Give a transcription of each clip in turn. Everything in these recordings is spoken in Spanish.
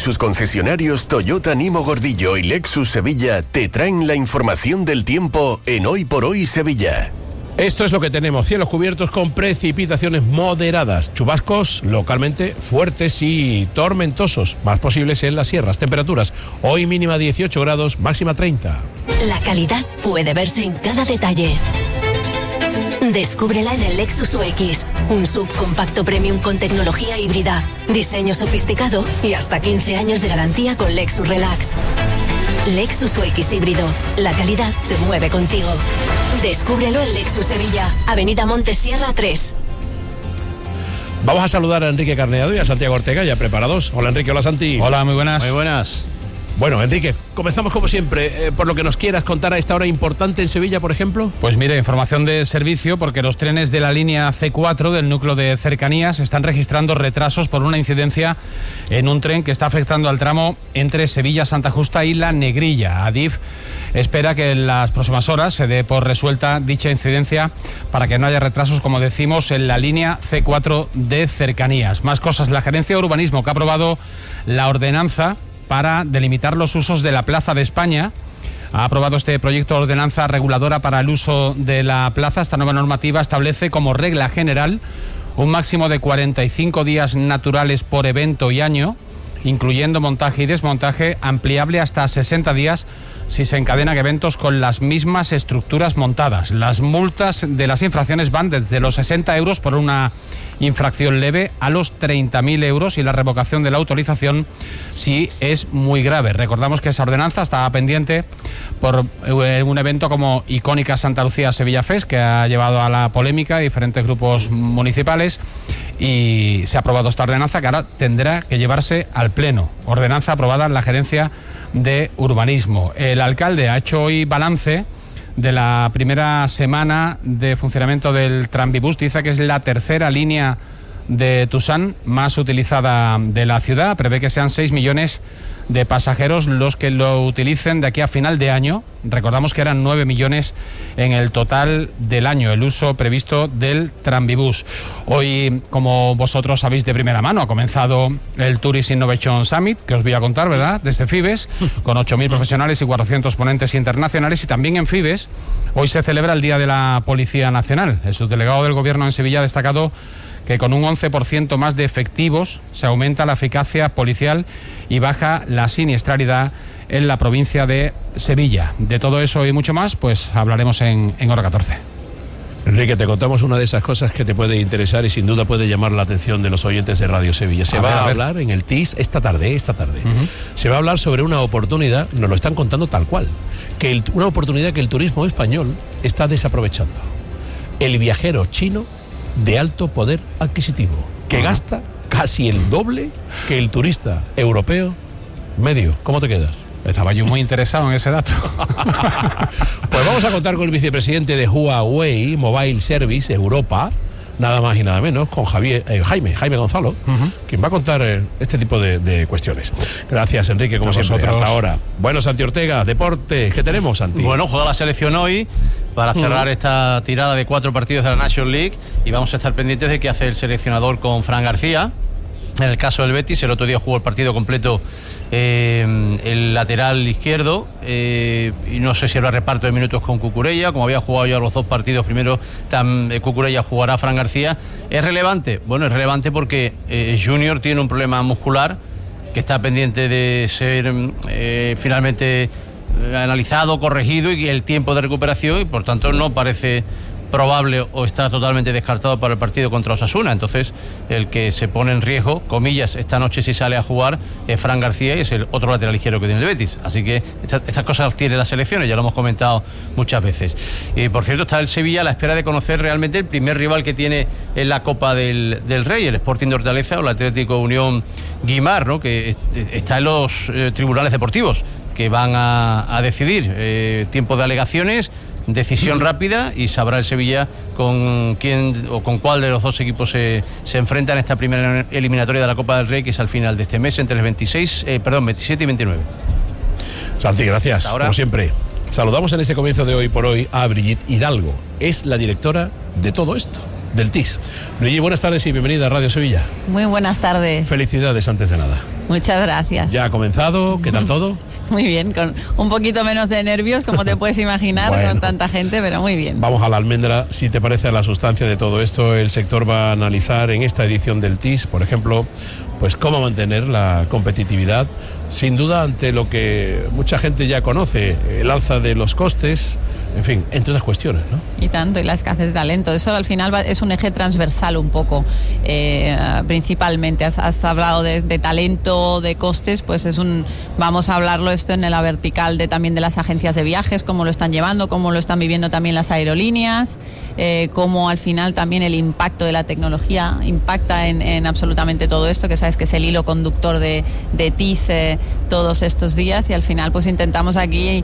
sus concesionarios Toyota Nimo Gordillo y Lexus Sevilla te traen la información del tiempo en Hoy por Hoy Sevilla. Esto es lo que tenemos: cielos cubiertos con precipitaciones moderadas, chubascos localmente fuertes y tormentosos, más posibles en las sierras. Temperaturas: hoy mínima 18 grados, máxima 30. La calidad puede verse en cada detalle. Descúbrela en el Lexus UX, un subcompacto premium con tecnología híbrida, diseño sofisticado y hasta 15 años de garantía con Lexus Relax. Lexus UX híbrido, la calidad se mueve contigo. Descúbrelo en Lexus Sevilla, Avenida Montesierra 3. Vamos a saludar a Enrique Carneado y a Santiago Ortega, ya preparados. Hola Enrique, hola Santi. Hola, muy buenas. Muy buenas. Bueno, Enrique, comenzamos como siempre, por lo que nos quieras contar a esta hora importante en Sevilla, por ejemplo. Pues mire, información de servicio, porque los trenes de la línea C4 del núcleo de cercanías están registrando retrasos por una incidencia en un tren que está afectando al tramo entre Sevilla, Santa Justa y La Negrilla. Adif espera que en las próximas horas se dé por resuelta dicha incidencia para que no haya retrasos, como decimos, en la línea C4 de cercanías. Más cosas: la Gerencia de Urbanismo, que ha aprobado la ordenanza para delimitar los usos de la Plaza de España. Ha aprobado este proyecto de ordenanza reguladora para el uso de la plaza. Esta nueva normativa establece como regla general un máximo de 45 días naturales por evento y año, incluyendo montaje y desmontaje, ampliable hasta 60 días si se encadenan eventos con las mismas estructuras montadas. Las multas de las infracciones van desde los 60 euros por una infracción leve a los 30.000 euros y la revocación de la autorización si es muy grave. Recordamos que esa ordenanza estaba pendiente por un evento como Icónica Santa Lucía Sevilla Fest, que ha llevado a la polémica de diferentes grupos municipales, y se ha aprobado esta ordenanza que ahora tendrá que llevarse al Pleno. Ordenanza aprobada en la Gerencia de Urbanismo. El alcalde ha hecho hoy balance de la primera semana de funcionamiento del Tranvibús. Dice que es la tercera línea de Tusán más utilizada de la ciudad. Prevé que sean 6 millones de pasajeros los que lo utilicen de aquí a final de año. Recordamos que eran 9 millones en el total del año, el uso previsto del Tranvibús. Hoy, como vosotros sabéis de primera mano, ha comenzado el Tourist Innovation Summit, que os voy a contar, ¿verdad?, desde Fibes, con 8.000 profesionales y 400 ponentes internacionales. Y también en Fibes hoy se celebra el Día de la Policía Nacional. El subdelegado del Gobierno en Sevilla ha destacado que con un 11% más de efectivos se aumenta la eficacia policial y baja la siniestralidad en la provincia de Sevilla. De todo eso y mucho más, pues hablaremos en Hora 14. Enrique, te contamos una de esas cosas que te puede interesar y sin duda puede llamar la atención de los oyentes de Radio Sevilla. Se va a hablar en el TIS esta tarde. Se va a hablar sobre una oportunidad, nos lo están contando tal cual, una oportunidad que el turismo español está desaprovechando. El viajero chino de alto poder adquisitivo, que gasta casi el doble que el turista europeo medio. ¿Cómo te quedas? Estaba yo muy interesado en ese dato. Pues vamos a contar con el vicepresidente de Huawei Mobile Service Europa, nada más y nada menos, con Jaime Gonzalo, quien va a contar este tipo de cuestiones. Gracias, Enrique, como siempre, hasta ahora. Bueno, Santi Ortega, deporte, ¿qué tenemos, Santi? Bueno, juega la selección hoy para cerrar esta tirada de 4 partidos de la National League, y vamos a estar pendientes de qué hace el seleccionador con Fran García. En el caso del Betis, el otro día jugó el partido completo el lateral izquierdo, y no sé si habrá reparto de minutos con Cucurella, como había jugado ya los 2 partidos primero. Cucurella jugará Fran García. ¿Es relevante? Bueno, es relevante porque Junior tiene un problema muscular que está pendiente de ser finalmente analizado, corregido, y el tiempo de recuperación, y por tanto no parece probable o está totalmente descartado para el partido contra Osasuna. Entonces, el que se pone en riesgo, comillas, esta noche si sale a jugar, es Fran García, y es el otro lateral izquierdo que tiene el Betis. Así que estas cosas tiene las selecciones, ya lo hemos comentado muchas veces. Por cierto, está el Sevilla a la espera de conocer realmente el primer rival que tiene en la Copa del Rey, el Sporting de Hortaleza o el Atlético Unión Guimar, ¿no?, que está en los tribunales deportivos, que van a decidir tiempo de alegaciones, decisión rápida, y sabrá el Sevilla con quién o con cuál de los dos equipos se enfrentan en esta primera eliminatoria de la Copa del Rey, que es al final de este mes, entre el 27 y 29. Santi, gracias, como siempre. Saludamos en este comienzo de Hoy por Hoy a Brigitte Hidalgo. Es la directora de todo esto. del TIS. Luigi, buenas tardes y bienvenida a Radio Sevilla. Muy buenas tardes. Felicidades antes de nada. Muchas gracias. Ya ha comenzado, ¿qué tal todo? Muy bien, con un poquito menos de nervios, como te puedes imaginar, bueno, con tanta gente, pero muy bien. Vamos a la almendra. Si te parece, a la sustancia de todo esto, el sector va a analizar en esta edición del TIS, por ejemplo, pues cómo mantener la competitividad, sin duda ante lo que mucha gente ya conoce, el alza de los costes, en fin, entre otras cuestiones, ¿no? Y tanto, y la escasez de talento. Eso al final es un eje transversal un poco, principalmente. Has hablado de talento, de costes, pues vamos a hablarlo esto en la vertical también de las agencias de viajes, cómo lo están llevando, cómo lo están viviendo también las aerolíneas, cómo al final también el impacto de la tecnología impacta en absolutamente todo esto, que sabes que es el hilo conductor de TIS todos estos días, y al final pues intentamos aquí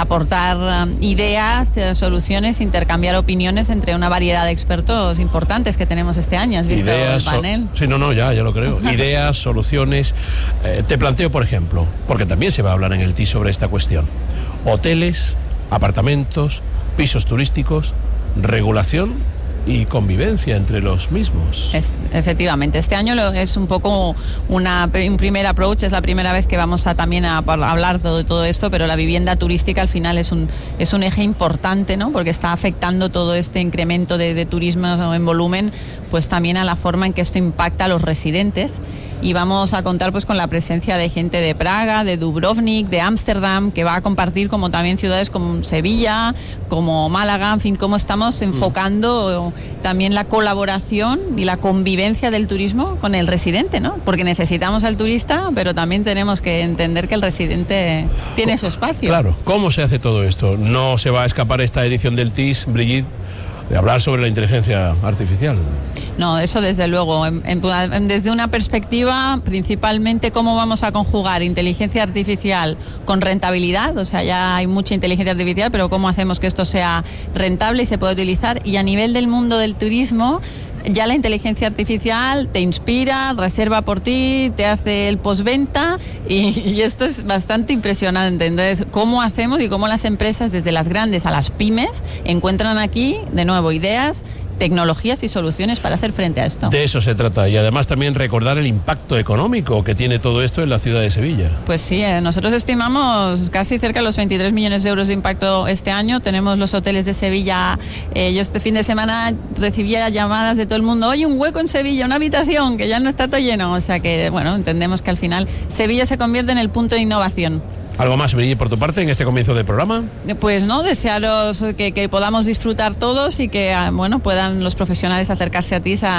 aportar ideas, soluciones, intercambiar opiniones entre una variedad de expertos importantes que tenemos este año. ¿Has visto el panel? Sí, ya lo creo. Ideas, soluciones. Te planteo, por ejemplo, porque también se va a hablar en el TIS sobre esta cuestión: hoteles, apartamentos, pisos turísticos, regulación y convivencia entre los mismos. Efectivamente, este año es un poco un primer approach, es la primera vez que vamos a también a hablar de todo esto, pero la vivienda turística al final es un eje importante, ¿no? Porque está afectando todo este incremento de turismo en volumen, pues también a la forma en que esto impacta a los residentes. Y vamos a contar pues con la presencia de gente de Praga, de Dubrovnik, de Ámsterdam, que va a compartir como también ciudades como Sevilla, como Málaga, en fin, cómo estamos enfocando también la colaboración y la convivencia del turismo con el residente, ¿no? Porque necesitamos al turista, pero también tenemos que entender que el residente tiene su espacio. Claro, ¿cómo se hace todo esto? No se va a escapar esta edición del TIS, Brigitte, de hablar sobre la inteligencia artificial. No, eso desde luego. Desde una perspectiva, principalmente, cómo vamos a conjugar inteligencia artificial con rentabilidad. O sea, ya hay mucha inteligencia artificial, pero cómo hacemos que esto sea rentable y se pueda utilizar. Y a nivel del mundo del turismo, ya la inteligencia artificial te inspira, reserva por ti, te hace el postventa, y esto es bastante impresionante. Entonces, ¿cómo hacemos y cómo las empresas, desde las grandes a las pymes, encuentran aquí, de nuevo, ideas, tecnologías y soluciones para hacer frente a esto? De eso se trata, y además también recordar el impacto económico que tiene todo esto en la ciudad de Sevilla. Pues sí, nosotros estimamos casi cerca de los 23 millones de euros de impacto este año. Tenemos los hoteles de Sevilla. Yo este fin de semana recibía llamadas de todo el mundo: oye, un hueco en Sevilla, una habitación, que ya no está todo lleno. O sea que, bueno, entendemos que al final Sevilla se convierte en el punto de innovación. ¿Algo más, Brigitte, por tu parte, en este comienzo del programa? Pues no, desearos que podamos disfrutar todos y que, bueno, puedan los profesionales acercarse a TIS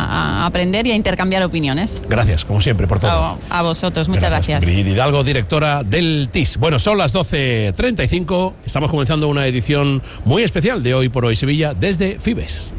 a aprender y a intercambiar opiniones. Gracias, como siempre, por todo. A vosotros, muchas gracias. Brigitte Hidalgo, directora del TIS. Bueno, son las 12:35, estamos comenzando una edición muy especial de Hoy por Hoy Sevilla desde Fibes.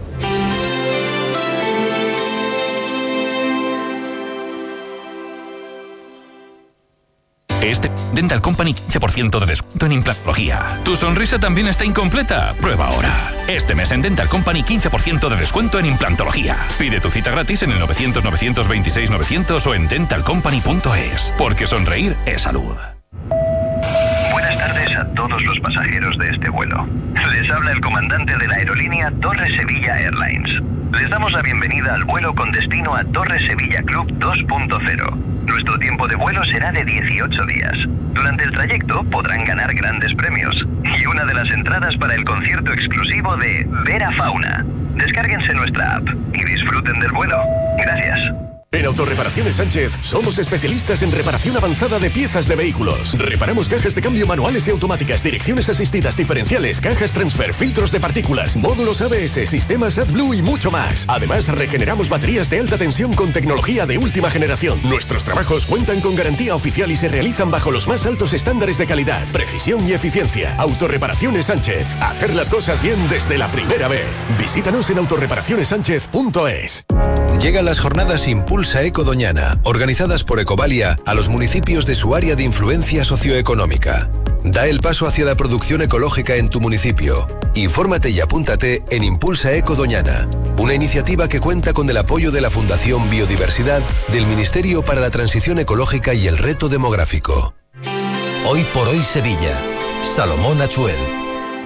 Este Dental Company 15% de descuento en implantología. ¿Tu sonrisa también está incompleta? Prueba ahora. Este mes en Dental Company 15% de descuento en implantología. Pide tu cita gratis en el 900-926-900 o en dentalcompany.es. Porque sonreír es salud. Buenas tardes a todos los pasajeros de este vuelo. Les habla el comandante de la aerolínea Torre Sevilla Airlines. Les damos la bienvenida al vuelo con destino a Torre Sevilla Club 2.0. Nuestro tiempo de vuelo será de 18 días. Durante el trayecto podrán ganar grandes premios y una de las entradas para el concierto exclusivo de Vera Fauna. Descárguense nuestra app y disfruten del vuelo. Gracias. En Autorreparaciones Sánchez somos especialistas en reparación avanzada de piezas de vehículos. Reparamos cajas de cambio manuales y automáticas, direcciones asistidas diferenciales, cajas transfer, filtros de partículas, módulos ABS, sistemas AdBlue y mucho más. Además, regeneramos baterías de alta tensión con tecnología de última generación. Nuestros trabajos cuentan con garantía oficial y se realizan bajo los más altos estándares de calidad, precisión y eficiencia. Autorreparaciones Sánchez. Hacer las cosas bien desde la primera vez. Visítanos en autorreparacionessánchez.es. Llegan las jornadas Impulsa Eco Doñana, organizadas por Ecovalia a los municipios de su área de influencia socioeconómica. Da el paso hacia la producción ecológica en tu municipio. Infórmate y apúntate en Impulsa Eco Doñana, una iniciativa que cuenta con el apoyo de la Fundación Biodiversidad del Ministerio para la Transición Ecológica y el Reto Demográfico. Hoy por Hoy Sevilla. Salomón Achuel.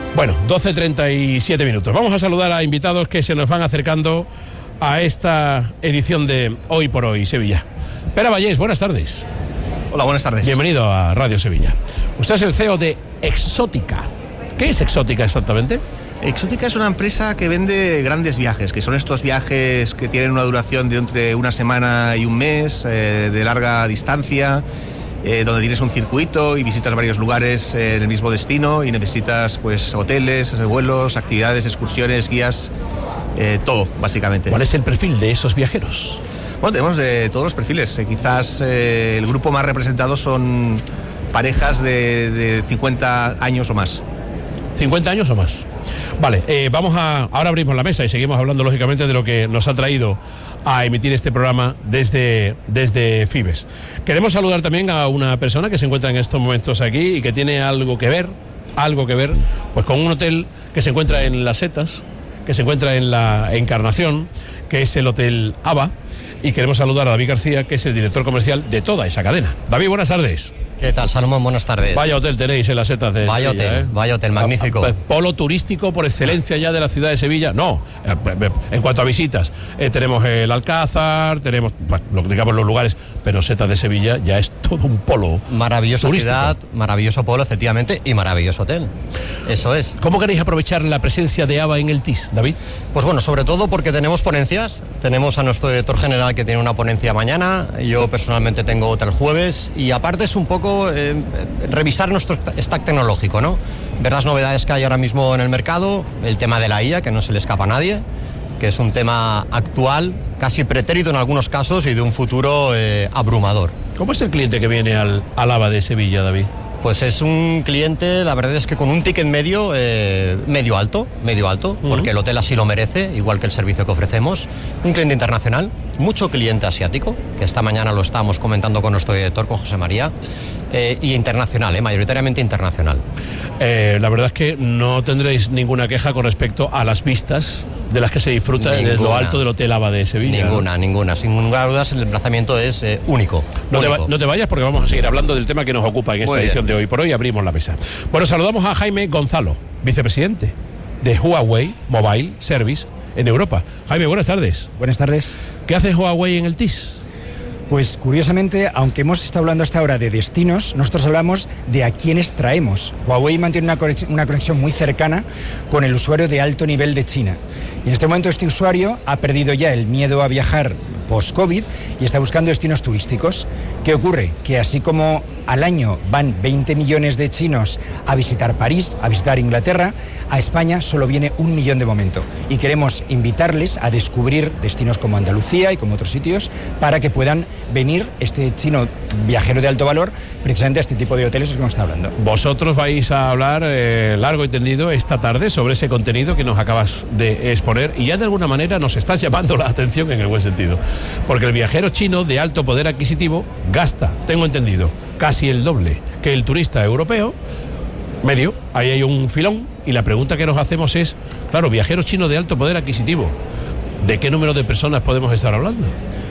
Bueno, 12:37 minutos. Vamos a saludar a invitados que se nos van acercando a esta edición de Hoy por Hoy Sevilla. Pere Vallés, buenas tardes. Hola, buenas tardes. Bienvenido a Radio Sevilla. Usted es el CEO de Exótica. ¿Qué es Exótica exactamente? Exótica es una empresa que vende grandes viajes, que son estos viajes que tienen una duración de entre una semana y un mes, de larga distancia, donde tienes un circuito y visitas varios lugares en el mismo destino y necesitas pues hoteles, vuelos, actividades, excursiones, guías, todo básicamente. ¿Cuál es el perfil de esos viajeros? Bueno, tenemos de todos los perfiles. Quizás el grupo más representado son parejas de 50 años o más. ¿50 años o más? Vale, ahora abrimos la mesa y seguimos hablando lógicamente de lo que nos ha traído a emitir este programa desde Fibes. Queremos saludar también a una persona que se encuentra en estos momentos aquí y que tiene algo que ver pues con un hotel que se encuentra en Las Setas, que se encuentra en la Encarnación, que es el Hotel ABA, y queremos saludar a David García, que es el director comercial de toda esa cadena. David, buenas tardes. ¿Qué tal, Salomón? Buenas tardes. Vaya hotel tenéis en Las Setas de Sevilla. Vaya hotel, magnífico. Polo turístico por excelencia ya de la ciudad de Sevilla. No, en cuanto a visitas, tenemos el Alcázar, tenemos digamos los lugares, pero Setas de Sevilla ya es todo un polo. Maravillosa turístico. Ciudad, maravilloso polo, efectivamente, y maravilloso hotel. Eso es. ¿Cómo queréis aprovechar la presencia de ABA en el TIS, David? Pues bueno, sobre todo porque tenemos ponencias. Tenemos a nuestro director general que tiene una ponencia mañana, yo personalmente tengo otra el jueves, y aparte es un poco revisar nuestro stack tecnológico, ¿no? Ver las novedades que hay ahora mismo en el mercado, el tema de la IA, que no se le escapa a nadie, que es un tema actual, casi pretérito en algunos casos y de un futuro abrumador. ¿Cómo es el cliente que viene al ABA de Sevilla, David? Pues es un cliente, la verdad es que con un ticket medio alto, porque el hotel así lo merece, igual que el servicio que ofrecemos. Un cliente internacional, mucho cliente asiático, que esta mañana lo estábamos comentando con nuestro director, con José María, y internacional, mayoritariamente internacional. La verdad es que no tendréis ninguna queja con respecto a las vistas de las que se disfruta desde lo alto del Hotel ABA de Sevilla. Ninguna. Sin ninguna duda, el emplazamiento es único. No te vayas porque vamos a seguir hablando del tema que nos ocupa en esta edición de Hoy por Hoy. Abrimos la mesa. Bueno, saludamos a Jaime Gonzalo, vicepresidente de Huawei Mobile Service en Europa. Jaime, buenas tardes. Buenas tardes. ¿Qué hace Huawei en el TIS? Pues curiosamente, aunque hemos estado hablando hasta ahora de destinos, nosotros hablamos de a quiénes traemos. Huawei mantiene una conexión muy cercana con el usuario de alto nivel de China. Y en este momento este usuario ha perdido ya el miedo a viajar post-COVID y está buscando destinos turísticos. ¿Qué ocurre? Que así como al año van 20 millones de chinos a visitar París, a visitar Inglaterra, a España solo viene 1 millón de momento. Y queremos invitarles a descubrir destinos como Andalucía y como otros sitios para que puedan venir este chino viajero de alto valor precisamente a este tipo de hoteles que hemos estado hablando. Vosotros vais a hablar largo y tendido esta tarde sobre ese contenido que nos acabas de exponer y ya de alguna manera nos estás llamando la atención en el buen sentido. Porque el viajero chino de alto poder adquisitivo gasta, tengo entendido, casi el doble que el turista europeo medio. Ahí hay un filón y la pregunta que nos hacemos es, claro, viajero chino de alto poder adquisitivo, ¿de qué número de personas podemos estar hablando?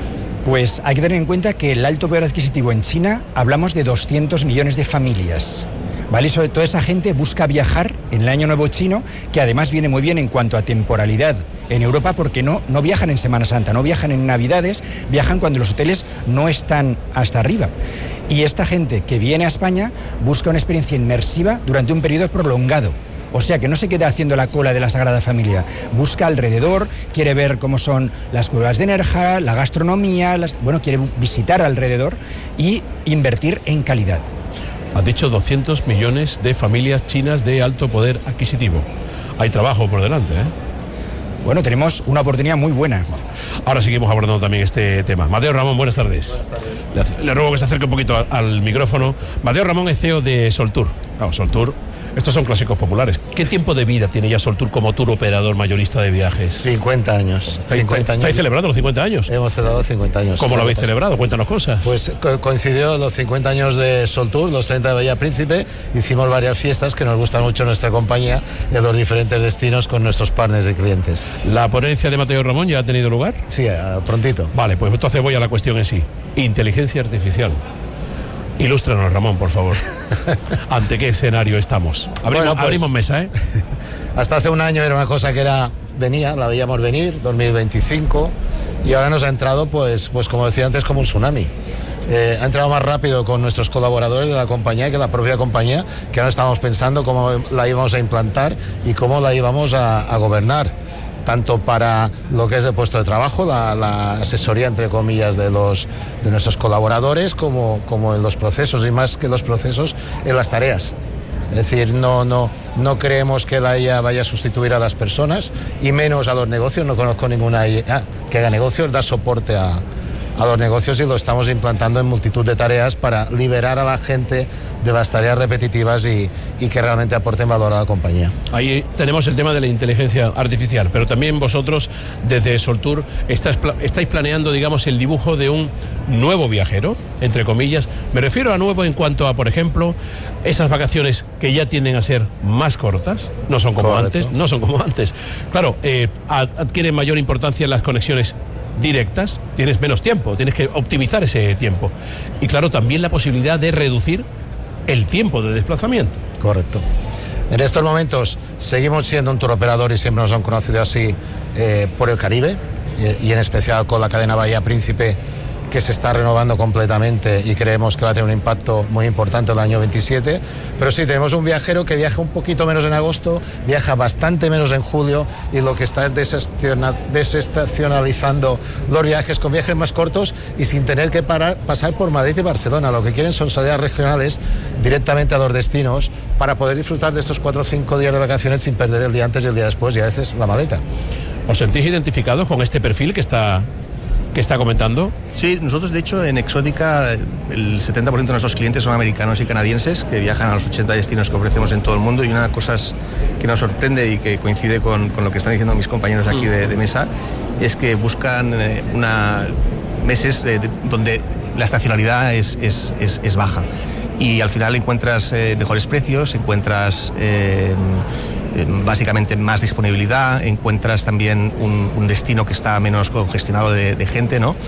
Pues hay que tener en cuenta que el alto poder adquisitivo en China hablamos de 200 millones de familias. ¿Vale? Y sobre todo esa gente busca viajar en el Año Nuevo chino, que además viene muy bien en cuanto a temporalidad en Europa, porque no viajan en Semana Santa, no viajan en Navidades, viajan cuando los hoteles no están hasta arriba. Y esta gente que viene a España busca una experiencia inmersiva durante un periodo prolongado. O sea, que no se queda haciendo la cola de la Sagrada Familia. Busca alrededor, quiere ver cómo son las cuevas de Nerja, la gastronomía, quiere visitar alrededor y invertir en calidad. Has dicho 200 millones de familias chinas de alto poder adquisitivo. Hay trabajo por delante, ¿eh? Bueno, tenemos una oportunidad muy buena. Ahora seguimos abordando también este tema. Mateo Ramón, buenas tardes. Buenas tardes. Le ruego que se acerque un poquito al micrófono. Mateo Ramón es CEO de Soltour. Claro, Soltour, estos son clásicos populares. ¿Qué tiempo de vida tiene ya Soltour como tour operador mayorista de viajes? 50 años. ¿Estáis celebrando los 50 años? Hemos celebrado 50 años. ¿Cómo lo habéis celebrado? Cuéntanos cosas. Pues coincidió los 50 años de Soltour, los 30 de Bahía Príncipe. Hicimos varias fiestas que nos gustan mucho nuestra compañía de los diferentes destinos con nuestros partners y clientes. ¿La ponencia de Mateo Ramón ya ha tenido lugar? Sí, prontito. Vale, pues entonces voy a la cuestión en sí. Inteligencia artificial. Ilústranos, Ramón, por favor. ¿Ante qué escenario estamos? Abrimos mesa, ¿eh? Hasta hace un año era una cosa que venía, la veíamos venir, 2025, y ahora nos ha entrado, pues como decía antes, como un tsunami. Ha entrado más rápido con nuestros colaboradores de la compañía que la propia compañía, que ahora estábamos pensando cómo la íbamos a implantar y cómo la íbamos a gobernar, tanto para lo que es el puesto de trabajo, la asesoría, entre comillas, de nuestros colaboradores, como en los procesos, y más que los procesos, en las tareas. Es decir, no creemos que la IA vaya a sustituir a las personas, y menos a los negocios. No conozco ninguna IA que haga negocios, da soporte a los negocios, y lo estamos implantando en multitud de tareas para liberar a la gente de las tareas repetitivas y que realmente aporten valor a la compañía. Ahí tenemos el tema de la inteligencia artificial, pero también vosotros desde Soltour estáis planeando, digamos, el dibujo de un nuevo viajero, entre comillas. Me refiero a nuevo en cuanto a, por ejemplo, esas vacaciones que ya tienden a ser más cortas, no son como antes. Claro, adquieren mayor importancia las conexiones directas, tienes menos tiempo, tienes que optimizar ese tiempo. Y claro, también la posibilidad de reducir el tiempo de desplazamiento. Correcto. En estos momentos seguimos siendo un tour operador, y siempre nos han conocido así, por el Caribe, y en especial con la cadena Bahía Príncipe, que se está renovando completamente, y creemos que va a tener un impacto muy importante el año 27. Pero sí, tenemos un viajero que viaja un poquito menos en agosto, viaja bastante menos en julio, y lo que está es desestacionalizando los viajes con viajes más cortos y sin tener que pasar por Madrid y Barcelona. Lo que quieren son salidas regionales directamente a los destinos, para poder disfrutar de estos 4 o 5 días de vacaciones sin perder el día antes y el día después, y a veces la maleta. ¿Os sentís identificados con este perfil que está comentando? Sí, nosotros de hecho en Exótica el 70% de nuestros clientes son americanos y canadienses, que viajan a los 80 destinos que ofrecemos en todo el mundo, y una de las cosas que nos sorprende y que coincide con lo que están diciendo mis compañeros aquí de mesa es que buscan meses donde la estacionalidad es baja, y al final encuentras mejores precios, encuentras básicamente más disponibilidad, encuentras también un destino que está menos congestionado de gente, ¿no?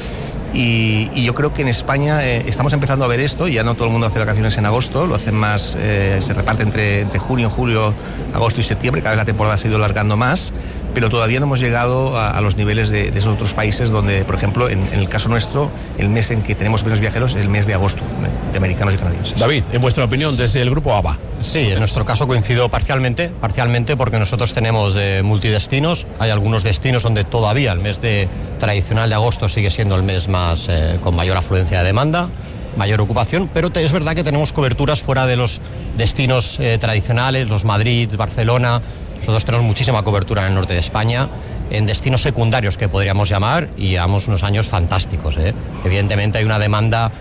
Y yo creo que en España estamos empezando a ver esto. Ya no todo el mundo hace vacaciones en agosto, lo hacen más, se reparte entre junio, julio, agosto y septiembre. Cada vez la temporada se ha ido alargando más, pero todavía no hemos llegado a los niveles de esos otros países donde, por ejemplo, en el caso nuestro, el mes en que tenemos menos viajeros es el mes de agosto, de americanos y canadienses. David, en vuestra opinión, desde el grupo ABA. Sí, en nuestro caso coincido parcialmente, porque nosotros tenemos multidestinos. Hay algunos destinos donde todavía el mes tradicional de agosto sigue siendo el mes más con mayor afluencia de demanda, mayor ocupación, pero es verdad que tenemos coberturas fuera de los destinos tradicionales, los Madrid, Barcelona. Nosotros tenemos muchísima cobertura en el norte de España, en destinos secundarios que podríamos llamar, y llevamos unos años fantásticos. Evidentemente hay una demanda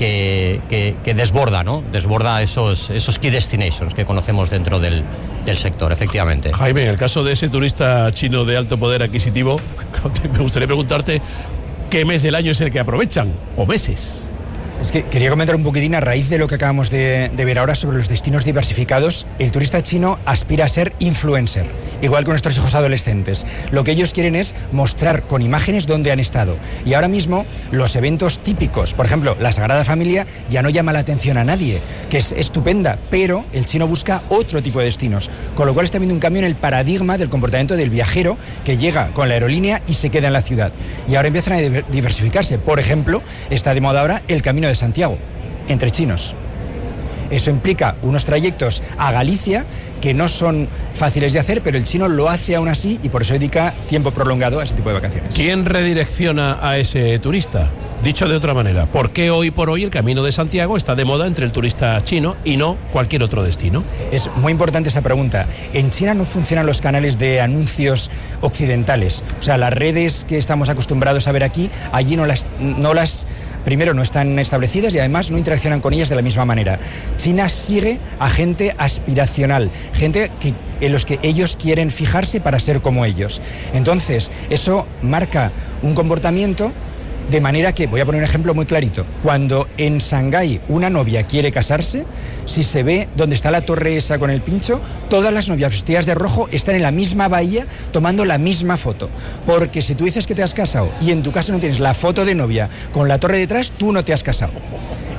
que desborda, ¿no? Desborda esos key destinations que conocemos dentro del sector, efectivamente. Jaime, en el caso de ese turista chino de alto poder adquisitivo, me gustaría preguntarte qué mes del año es el que aprovechan, o meses. Es que quería comentar un poquitín a raíz de lo que acabamos de ver ahora sobre los destinos diversificados. El turista chino aspira a ser influencer, igual que nuestros hijos adolescentes. Lo que ellos quieren es mostrar con imágenes dónde han estado. Y ahora mismo los eventos típicos, por ejemplo, la Sagrada Familia, ya no llama la atención a nadie, que es estupenda, pero el chino busca otro tipo de destinos. Con lo cual está habiendo un cambio en el paradigma del comportamiento del viajero que llega con la aerolínea y se queda en la ciudad. Y ahora empiezan a diversificarse. Por ejemplo, está de moda ahora el Camino de Santiago, entre chinos. Eso implica unos trayectos a Galicia que no son fáciles de hacer, pero el chino lo hace aún así, y por eso dedica tiempo prolongado a ese tipo de vacaciones. ¿Quién redirecciona a ese turista? Dicho de otra manera, ¿por qué hoy por hoy el Camino de Santiago está de moda entre el turista chino y no cualquier otro destino? Es muy importante esa pregunta. En China no funcionan los canales de anuncios occidentales. O sea, las redes que estamos acostumbrados a ver aquí, allí primero no están establecidas, y además no interaccionan con ellas de la misma manera. China sigue a gente aspiracional, gente en los que ellos quieren fijarse para ser como ellos. Entonces, eso marca un comportamiento de manera que, voy a poner un ejemplo muy clarito, cuando en Shanghái una novia quiere casarse, si se ve donde está la torre esa con el pincho, todas las novias vestidas de rojo están en la misma bahía tomando la misma foto, porque si tú dices que te has casado y en tu casa no tienes la foto de novia con la torre detrás, tú no te has casado.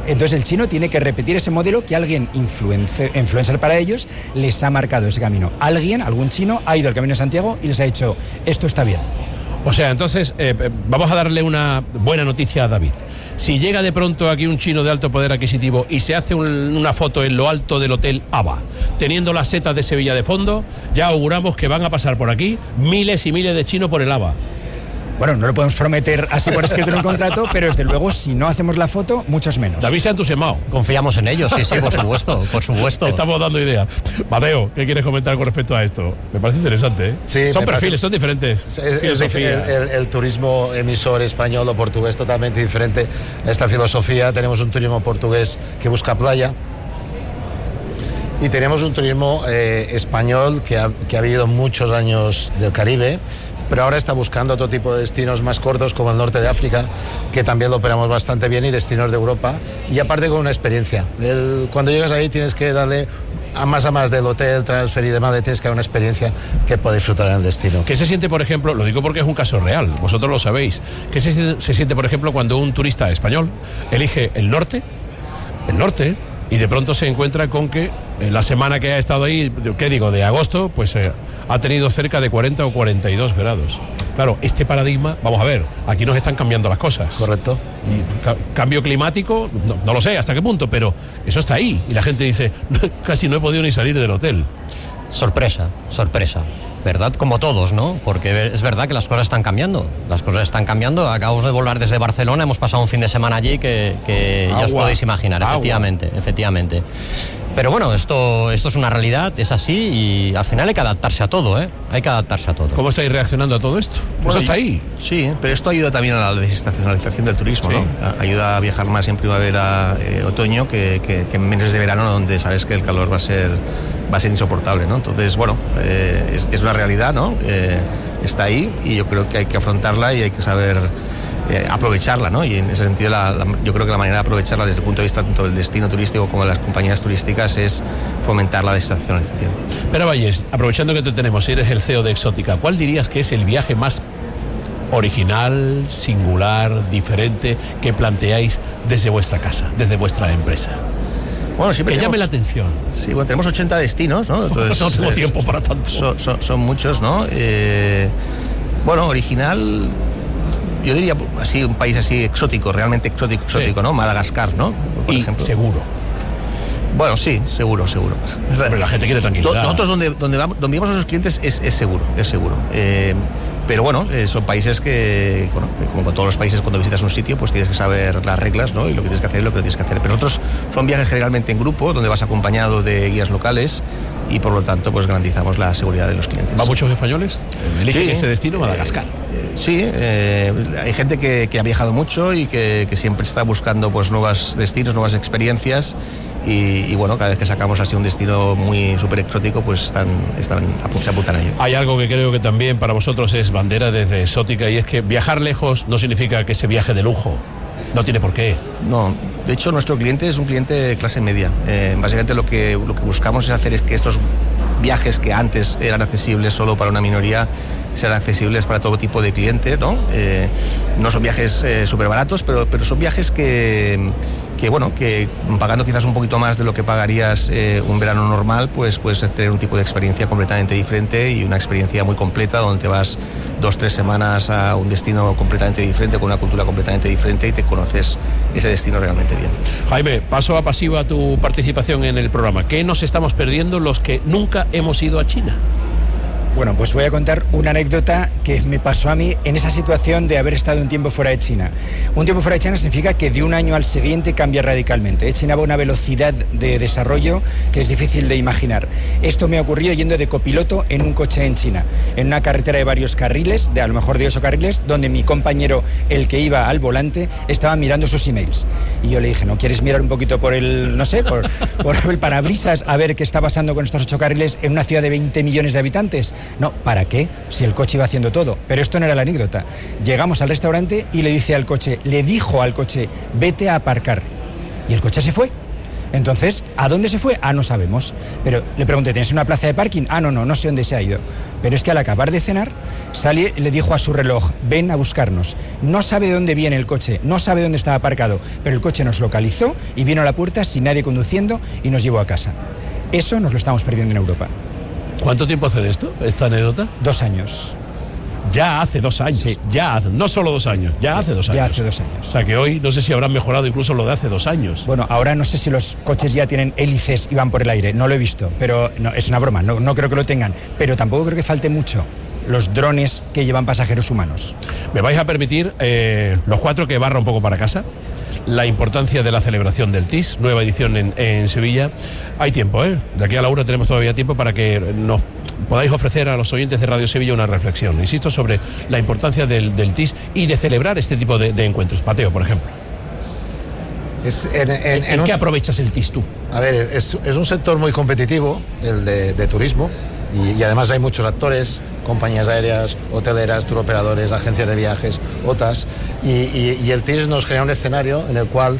Entonces el chino tiene que repetir ese modelo que alguien influencer para ellos les ha marcado ese camino. Algún chino ha ido al Camino de Santiago y les ha dicho, esto está bien. O sea, entonces, vamos a darle una buena noticia a David. Si llega de pronto aquí un chino de alto poder adquisitivo y se hace una foto en lo alto del Hotel ABA, teniendo las setas de Sevilla de fondo, ya auguramos que van a pasar por aquí miles y miles de chinos por el ABA. Bueno, no lo podemos prometer así por escrito en un contrato, pero desde luego, si no hacemos la foto, muchos menos. David se ha entusiasmado. Confiamos en ellos, sí, por supuesto, por supuesto. Estamos dando idea. Mateo, ¿qué quieres comentar con respecto a esto? Me parece interesante, ¿eh? Sí, son perfiles, son diferentes. El turismo emisor español o portugués es totalmente diferente a esta filosofía. Tenemos un turismo portugués que busca playa. Y tenemos un turismo español que ha vivido muchos años del Caribe, pero ahora está buscando otro tipo de destinos más cortos como el norte de África, que también lo operamos bastante bien, y destinos de Europa, y aparte con una experiencia. Cuando llegas ahí tienes que darle a más del hotel, transfer y demás, tienes que dar una experiencia que puedes disfrutar en el destino. ¿Qué se siente, por ejemplo, lo digo porque es un caso real, vosotros lo sabéis, qué se siente, por ejemplo, cuando un turista español elige el norte, y de pronto se encuentra con que la semana que ha estado ahí, de agosto, pues ha tenido cerca de 40 o 42 grados. Claro, este paradigma, vamos a ver, aquí nos están cambiando las cosas. Correcto. Y cambio climático, no lo sé hasta qué punto, pero eso está ahí. Y la gente dice, casi no he podido ni salir del hotel. Sorpresa, ¿verdad? Como todos, ¿no? Porque es verdad que las cosas están cambiando. Acabamos de volver desde Barcelona, hemos pasado un fin de semana allí que ya os podéis imaginar, efectivamente. Pero bueno, esto es una realidad, es así, y al final hay que adaptarse a todo, ¿eh? ¿Cómo estáis reaccionando a todo esto? Eso está ahí. Sí, pero esto ayuda también a la desestacionalización del turismo, sí, ¿no? Ayuda a viajar más en primavera, otoño, que en meses de verano, donde sabes que el calor va a ser insoportable, ¿no? Entonces, bueno, es una realidad, ¿no? Está ahí, y yo creo que hay que afrontarla y hay que saber aprovecharla, ¿no? Y en ese sentido yo creo que la manera de aprovecharla desde el punto de vista tanto del destino turístico como de las compañías turísticas es fomentar la desestacionalización. Pero Valles, aprovechando que te tenemos, eres el CEO de Exótica, ¿cuál dirías que es el viaje más original, singular, diferente que planteáis desde vuestra casa, desde vuestra empresa? Bueno, que llame la atención. Sí, bueno, tenemos 80 destinos, ¿no? Entonces, no tengo tiempo para tanto. Son muchos, ¿no? Bueno, original, yo diría así, un país así exótico, realmente exótico, sí, ¿no? Madagascar, ¿no? Por ejemplo. Seguro. Bueno, sí, seguro. Pero la gente quiere tranquilidad. Nosotros donde vamos a nuestros clientes es seguro. Pero bueno, son países que como con todos los países, cuando visitas un sitio, pues tienes que saber las reglas, ¿no? Y lo que tienes que hacer y lo que no tienes que hacer. Pero nosotros son viajes generalmente en grupo, donde vas acompañado de guías locales, y por lo tanto pues garantizamos la seguridad de los clientes. ¿Va muchos españoles? ¿Eligen ese destino, Madagascar? Sí, hay gente que ha viajado mucho y que siempre está buscando pues nuevos destinos, nuevas experiencias. Y bueno, cada vez que sacamos así un destino muy súper exótico, pues se apuntan a ello. Hay algo que creo que también para vosotros es bandera desde Exótica, y es que viajar lejos no significa que se viaje de lujo. No tiene por qué. No, de hecho nuestro cliente es un cliente de clase media. Básicamente lo que buscamos es hacer es que estos viajes que antes eran accesibles solo para una minoría sean accesibles para todo tipo de cliente, ¿no? No son viajes súper baratos, pero son viajes que pagando quizás un poquito más de lo que pagarías un verano normal, pues puedes tener un tipo de experiencia completamente diferente, y una experiencia muy completa donde te vas 2-3 semanas a un destino completamente diferente, con una cultura completamente diferente, y te conoces ese destino realmente bien. Jaime, paso a pasiva tu participación en el programa. ¿Qué nos estamos perdiendo los que nunca hemos ido a China? Bueno, pues voy a contar una anécdota que me pasó a mí en esa situación de haber estado un tiempo fuera de China. Un tiempo fuera de China significa que de un año al siguiente cambia radicalmente. China va a una velocidad de desarrollo que es difícil de imaginar. Esto me ocurrió yendo de copiloto en un coche en China, en una carretera de varios carriles, de a lo mejor de 8 carriles, donde mi compañero, el que iba al volante, estaba mirando sus emails. Y yo le dije, ¿no quieres mirar un poquito por el parabrisas a ver qué está pasando con estos 8 carriles en una ciudad de 20 millones de habitantes? No, ¿para qué? Si el coche iba haciendo todo. Pero esto no era la anécdota. Llegamos al restaurante y le dijo al coche, vete a aparcar. Y el coche se fue. Entonces, ¿a dónde se fue? No sabemos. Pero le pregunté, ¿tienes una plaza de parking? No sé dónde se ha ido. Pero es que al acabar de cenar, le dijo a su reloj, ven a buscarnos. No sabe de dónde viene el coche, no sabe dónde estaba aparcado, pero el coche nos localizó y vino a la puerta sin nadie conduciendo y nos llevó a casa. Eso nos lo estamos perdiendo en Europa. ¿Cuánto tiempo hace de esto, esta anécdota? 2 años. Ya hace 2 años. Sí. No solo 2 años, hace 2 años. Ya hace 2 años. O sea que hoy no sé si habrán mejorado incluso lo de hace 2 años. Bueno, ahora no sé si los coches ya tienen hélices y van por el aire, no lo he visto, pero no, es una broma, no creo que lo tengan, pero tampoco creo que falte mucho los drones que llevan pasajeros humanos. ¿Me vais a permitir, los 4, que barra un poco para casa? La importancia de la celebración del TIS, nueva edición en Sevilla. Hay tiempo, De aquí a la 1 tenemos todavía tiempo para que nos podáis ofrecer a los oyentes de Radio Sevilla una reflexión, insisto, sobre la importancia del TIS y de celebrar este tipo de encuentros. Mateo, por ejemplo. ¿En qué aprovechas el TIS tú? A ver, es un sector muy competitivo, el de turismo, y además hay muchos actores, compañías aéreas, hoteleras, turoperadores, agencias de viajes, OTAs, y el TIS nos genera un escenario en el cual,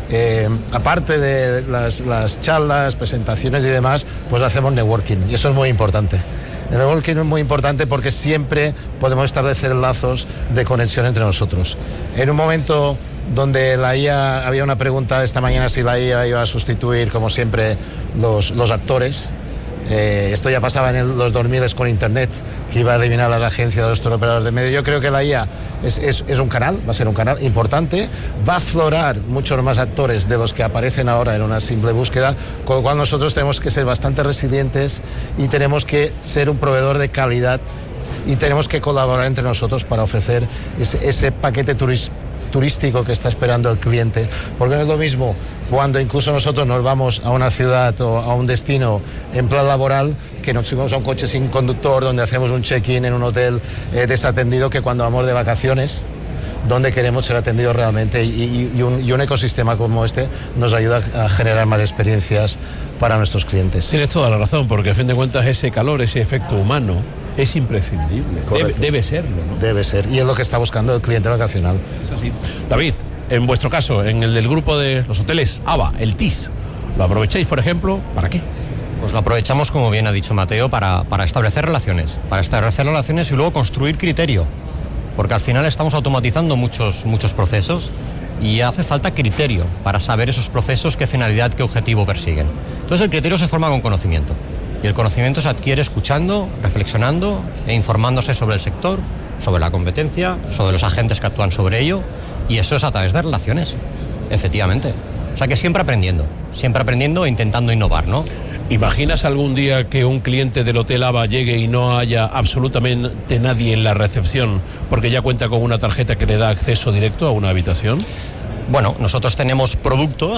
aparte de las charlas, presentaciones y demás, pues hacemos networking, y eso es muy importante. El networking es muy importante porque siempre podemos establecer lazos de conexión entre nosotros. En un momento donde la IA, había una pregunta esta mañana si la IA iba a sustituir, como siempre, los actores. Esto ya pasaba en los 2000 con Internet, que iba a eliminar las agencias de los turoperadores de medio. Yo creo que la IA es un canal, va a ser un canal importante, va a aflorar muchos más actores de los que aparecen ahora en una simple búsqueda, con lo cual nosotros tenemos que ser bastante resilientes y tenemos que ser un proveedor de calidad y tenemos que colaborar entre nosotros para ofrecer ese paquete turístico que está esperando el cliente, porque no es lo mismo cuando incluso nosotros nos vamos a una ciudad o a un destino en plan laboral, que nos subimos a un coche sin conductor, donde hacemos un check-in en un hotel desatendido, que cuando vamos de vacaciones, donde queremos ser atendidos realmente, y un ecosistema como este nos ayuda a generar más experiencias para nuestros clientes. Tienes toda la razón, porque a fin de cuentas ese calor, ese efecto humano es imprescindible. Debe serlo, ¿no? Debe ser, y es lo que está buscando el cliente vacacional. Es así. David, en vuestro caso, en el del grupo de los hoteles AVA, el TIS, ¿lo aprovecháis, por ejemplo, para qué? Pues lo aprovechamos, como bien ha dicho Mateo, para establecer relaciones y luego construir criterio, porque al final estamos automatizando muchos procesos y hace falta criterio para saber esos procesos qué finalidad, qué objetivo persiguen. Entonces el criterio se forma con conocimiento. Y el conocimiento se adquiere escuchando, reflexionando e informándose sobre el sector, sobre la competencia, sobre los agentes que actúan sobre ello, y eso es a través de relaciones, efectivamente. O sea que siempre aprendiendo e intentando innovar, ¿no? ¿Imaginas algún día que un cliente del Hotel AVA llegue y no haya absolutamente nadie en la recepción porque ya cuenta con una tarjeta que le da acceso directo a una habitación? Bueno, nosotros tenemos productos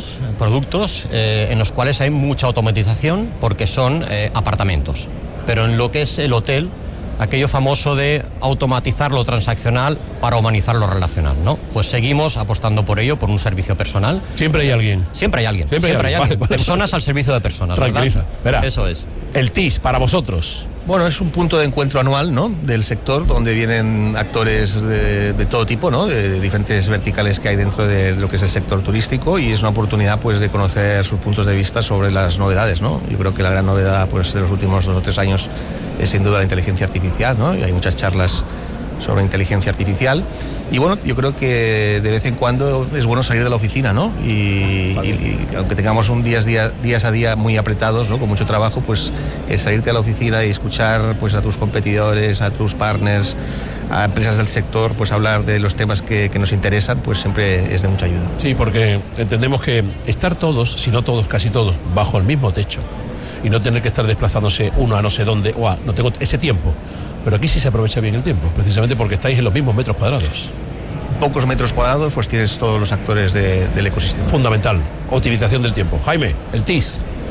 en los cuales hay mucha automatización porque son apartamentos. Pero en lo que es el hotel, aquello famoso de automatizar lo transaccional para humanizar lo relacional, ¿no? Pues seguimos apostando por ello, por un servicio personal. Siempre hay alguien. Siempre hay alguien. Vale. Personas al servicio de personas. Tranquiliza. Verá, eso es. El TIS, para vosotros. Bueno, es un punto de encuentro anual, ¿no?, del sector, donde vienen actores de todo tipo, ¿no?, de diferentes verticales que hay dentro de lo que es el sector turístico, y es una oportunidad, pues, de conocer sus puntos de vista sobre las novedades, ¿no? Yo creo que la gran novedad, pues, de los últimos 2 o 3 años es sin duda la inteligencia artificial, ¿no? Y hay muchas charlas sobre inteligencia artificial, y bueno, yo creo que de vez en cuando es bueno salir de la oficina, ¿no? Y aunque tengamos un días a día muy apretados, ¿no?, con mucho trabajo, pues salirte a la oficina y escuchar, pues, a tus competidores, a tus partners, a empresas del sector, pues hablar de los temas que nos interesan, pues siempre es de mucha ayuda. Sí, porque entendemos que estar todos, si no todos, casi todos, bajo el mismo techo y no tener que estar desplazándose uno a no sé dónde, no tengo ese tiempo. Pero aquí sí se aprovecha bien el tiempo, precisamente porque estáis en los mismos metros cuadrados. Pocos metros cuadrados, pues tienes todos los actores del ecosistema. Fundamental, optimización del tiempo. Jaime, el TIS.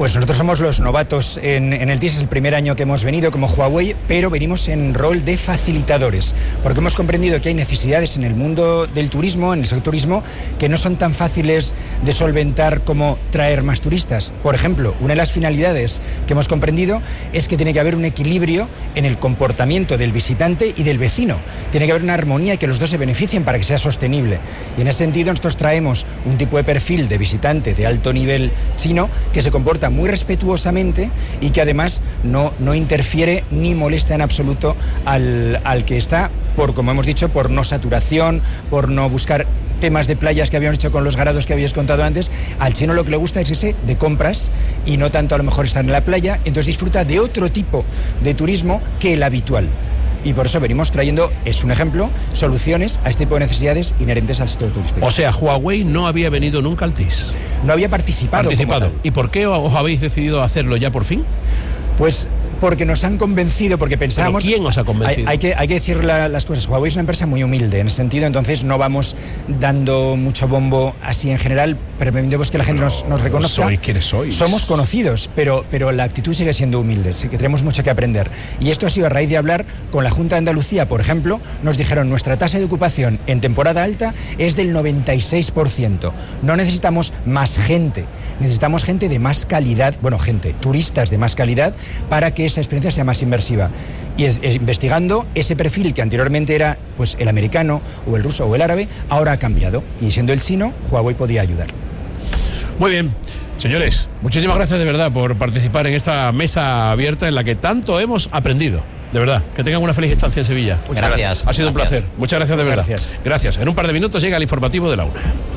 Pues nosotros somos los novatos en el TIS, es el primer año que hemos venido como Huawei, pero venimos en rol de facilitadores, porque hemos comprendido que hay necesidades en el mundo del turismo, en el sector turismo, que no son tan fáciles de solventar como traer más turistas. Por ejemplo, una de las finalidades que hemos comprendido es que tiene que haber un equilibrio en el comportamiento del visitante y del vecino. Tiene que haber una armonía y que los dos se beneficien para que sea sostenible. Y en ese sentido nosotros traemos un tipo de perfil de visitante de alto nivel chino que se comporta muy respetuosamente y que además no interfiere ni molesta en absoluto al que está, por, como hemos dicho, por no saturación, por no buscar temas de playas que habíamos hecho con los garados que habías contado antes. Al chino lo que le gusta es ese de compras y no tanto a lo mejor estar en la playa, entonces disfruta de otro tipo de turismo que el habitual. Y por eso venimos trayendo, es un ejemplo, soluciones a este tipo de necesidades inherentes al sector turístico. O sea, Huawei no había venido nunca al TIS. No había participado. ¿Y por qué os habéis decidido hacerlo ya por fin? Pues porque nos han convencido, porque pensábamos... ¿Pero quién os ha convencido? Hay que decir las cosas. Huawei es una empresa muy humilde en ese sentido, entonces no vamos dando mucho bombo así en general, permitimos que la gente nos reconozca. ¿Sois quiénes sois? Somos conocidos, pero la actitud sigue siendo humilde, sí que tenemos mucho que aprender. Y esto ha sido a raíz de hablar con la Junta de Andalucía, por ejemplo, nos dijeron nuestra tasa de ocupación en temporada alta es del 96%. No necesitamos más gente, necesitamos gente de más calidad, turistas de más calidad, para que esa experiencia sea más inmersiva. Y investigando ese perfil que anteriormente era pues el americano o el ruso o el árabe, ahora ha cambiado y siendo el chino, Huawei podía ayudar. Muy bien, señores, muchísimas gracias de verdad por participar en esta mesa abierta en la que tanto hemos aprendido. De verdad, que tengan una feliz estancia en Sevilla. Muchas gracias. Ha sido un placer. Muchas gracias de verdad. Gracias. Gracias. En un par de minutos llega el informativo de la 1.